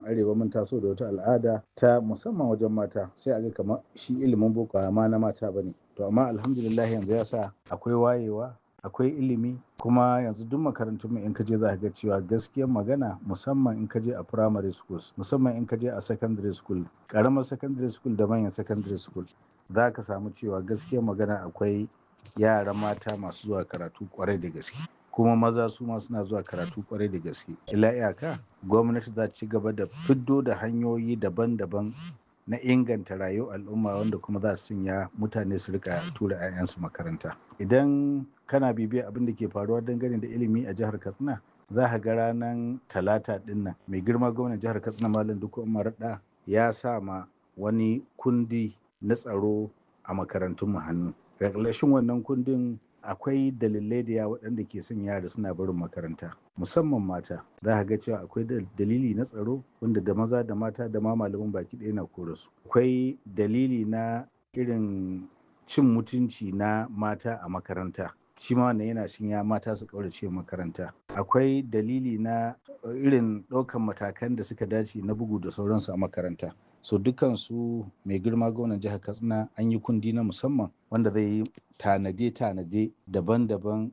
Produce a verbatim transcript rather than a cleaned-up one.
arewa mun taso da wata al'ada ta musamman wajen mata sai a ga kamar shi ilimin boko ba ma na mata bane. To amma alhamdulillah yanzu ya sa akwai wayewa, akwai ilimi, kuma yanzu duk makarantun mu in ka je za ka ga cewa gaskiyar magana musamman in ka je a primary schools, musamman in ka je a secondary school, ƙaramar secondary school da manyan secondary school, za ka samu cewa gaskiyar magana akwai yara mata masu zuwa karatu kwarai da gaske. Kuma maza su ma suna zuwa karatu kwarai da gaske. Illa iyaka gwamnati za ta ci gaba da fiddo da hanyoyi daban-daban na inganta rayuwar al'umma wanda kuma za su sanya mutane su rika tura 'ya'yansu makaranta. Idan kana bibiyar abin da ke faruwa dangane da ilimi a jihar Katsina, za ka ga ranar Talata din nan mai girma gwamnan jihar Katsina Malam Dikko Umar Radda ya sa ma wani kundi na tsaro a makarantun mu hannu. Ga ƙarshen wannan kundin akwai dalilai da yawa waɗanda ke son yara suna barin makaranta, musamman mata. Za ka ga cewa akwai dalili na tsaro wanda da maza da mata da ma malaman baki ɗaya na kore su. Akwai dalili na irin cin mutunci na mata a makaranta, shi ma wannan yana sanya mata su ƙaurace makaranta. Akwai dalili na irin ɗaukan matakan da suka dace na bugu da sauransu a makaranta. So dukansu mai girma gwamnan jihar Katsina an yi kundi na musamman wanda zai yi tanade-tanade daban-daban